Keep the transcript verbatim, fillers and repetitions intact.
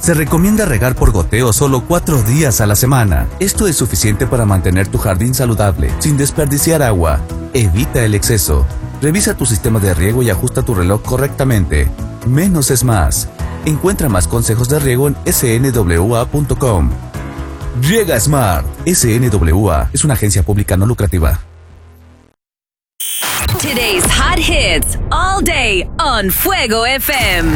Se recomienda regar por goteo solo cuatro días a la semana. Esto es suficiente para mantener tu jardín saludable, sin desperdiciar agua. Evita el exceso. Revisa tu sistema de riego y ajusta tu reloj correctamente. Menos es más. Encuentra más consejos de riego en S N W A punto com. Riega Smart. S N W A es una agencia pública no lucrativa. Today's hot hits all day on Fuego F M.